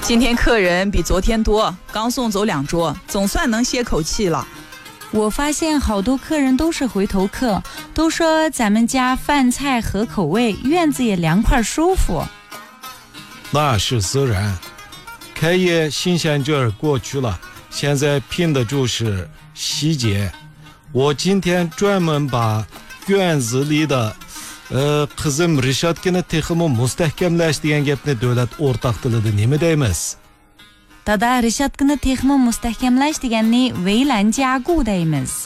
今天客人比昨天多，刚送走2桌，总算能歇口气了。 我发现好多客人都是回头客，都说咱们家饭菜合口味，院子也凉快舒服。 那是自然，开业新鲜劲儿过去了，现在拼的就是细节。我今天专门把院子里的qizim Rishadkini texmi mustahkamlash degan gapni davlat o'rtaq tilida nima deymiz? Dada, Rishadkini texmi mustahkamlash deganni veylan加固 deymiz.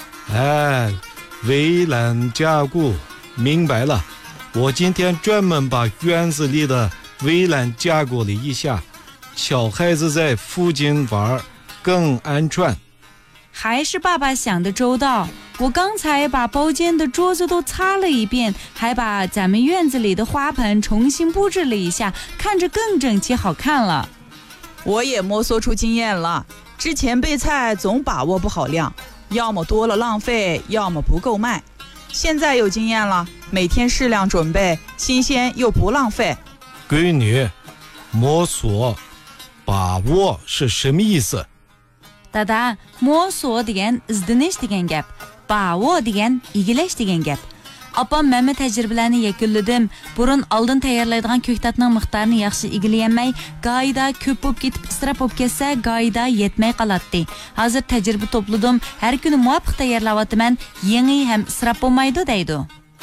围栏加固，明白了。我今天专门把院子里的围栏加固了一下，小孩子在附近玩更安全。 还是爸爸想的周到，我刚才把包间的桌子都擦了一遍，还把咱们院子里的花盆重新布置了一下，看着更整齐好看了。 我也摸索出经验了，之前备菜总把握不好量，要么多了浪费，要么不够卖。现在有经验了，每天适量准备，新鲜又不浪费。 闺女，摸索把握是什么意思？ Dada,摸索degan izdinish degan gap, ba'vo degan egilash degan gap. Opam men tajribalarni yakunladim. Burun oldin tayyorlaydigan ko'ktatning miqdorini yaxshi egilayolmay, go'yida ko'p bo'lib ketib isrof bo'lib ketsa, go'yida yetmay qoladi. Hozir tajriba to'pladim. Har kuni muvofiq tayyorlayapman. Yangi ham isrof bo'lmaydi deydi.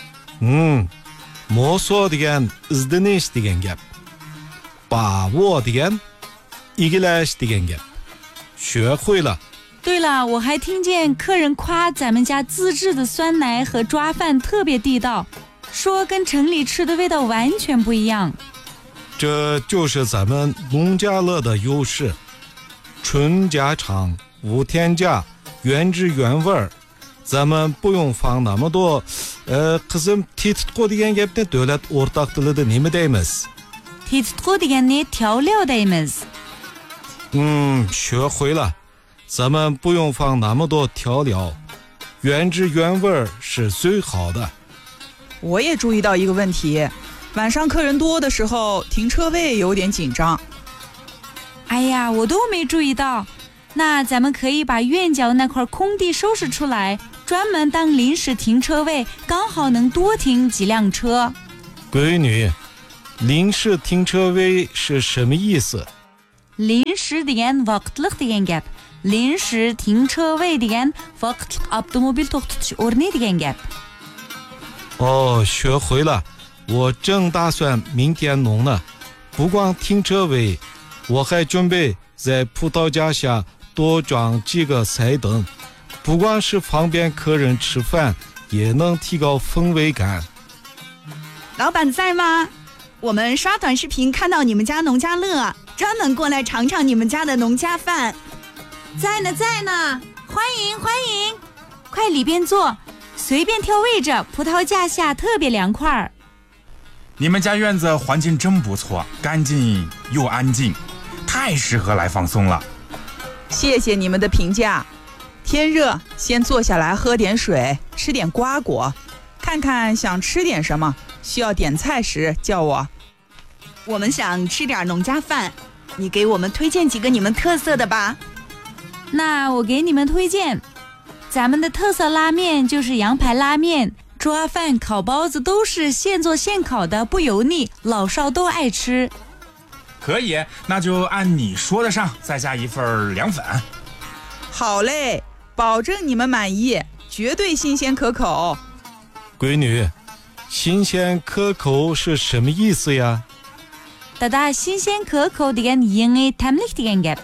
Moso degan izdinish degan gap. Ba'vo degan egilash degan gap. 学会了。 对了，我还听见客人夸咱们家自制的酸奶和抓饭特别地道，说跟城里吃的味道完全不一样。 这就是咱们农家乐的优势，纯家常，无添加，原汁原味儿。咱们不用放那么多qizim tetitqo degan gapni davlat o'rtaq tilida nima deymiz? Tetitqo deganni调料 deymiz. 学会了，咱们不用放那么多调料，原汁原味是最好的。 我也注意到一个问题，晚上客人多的时候，停车位有点紧张。 哎呀，我都没注意到。那咱们可以把院角那块空地收拾出来，专门当临时停车位，刚好能多停几辆车。 闺女，临时停车位是什么意思？ 临时degan vaqtliq degan gap. 临时停车位degan vaqtliq avtomobil to'xtatish o'rni degan gap. 学会了。我正打算明天弄呢。不光停车位，我还准备在葡萄架下多装几个彩灯，不光是方便客人吃饭，也能提高氛围感。 老板在吗？我们刷短视频看到你们家农家乐，专门过来尝尝你们家的农家饭。 在呢，在呢，欢迎欢迎，快里边坐，随便挑位置，葡萄架下特别凉快。 你们家院子环境真不错，干净又安静，太适合来放松了。 谢谢你们的评价。天热，先坐下来喝点水，吃点瓜果，看看想吃点什么，需要点菜时叫我。 我们想吃点农家饭，你给我们推荐几个你们特色的吧。 那我给你们推荐，咱们的特色拉面就是羊排拉面，抓饭、烤包子都是现做现烤的，不油腻，老少都爱吃。 可以，那就按你说的上，再加一份凉粉。 好嘞，保证你们满意，绝对新鲜可口。 闺女，新鲜可口是什么意思呀 ？Dada, 新鲜可口degan yangi tamlik degan gap.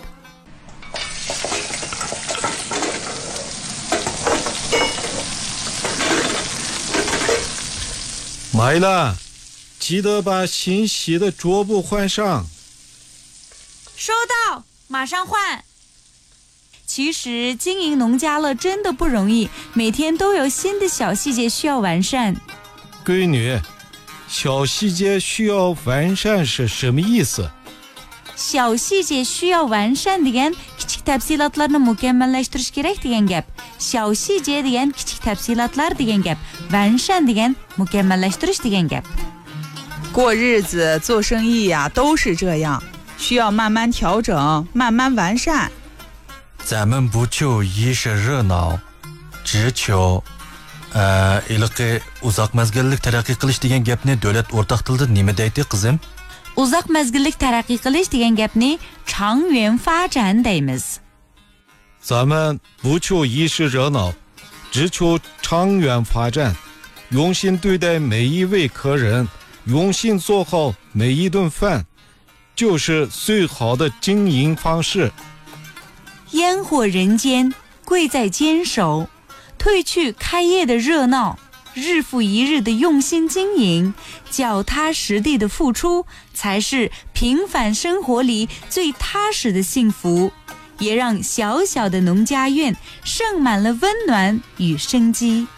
买了，记得把新洗的桌布换上。 收到，马上换。其实经营农家乐真的不容易，每天都有新的小细节需要完善。 闺女，小细节需要完善是什么意思？ 小细节需要完善degan kichik tafsilotlarni mukammallashtirish kerak degan gap. 小细节degan kichik tafsilotlar degan gap. 完善degan mukammallashtirish degan gap. 过日子做生意呀，都是这样。 需要慢慢调整，慢慢完善。 咱们不求一时热闹，只求ilikki uzoq mezgillik taraqqiy qilish degan gapni davlat o'rtaq tilida nima deydi qizim? Uzoq mezgillik taraqqiy qilish degan gapni 长远发展 deymiz. 咱们不求一时热闹，只求长远发展，用心对待每一位客人，用心做好每一顿饭，就是最好的经营方式。 烟火人间，贵在坚守。褪去开业的热闹，日复一日的用心经营，脚踏实地的付出，才是平凡生活里最踏实的幸福，也让小小的农家院盛满了温暖与生机。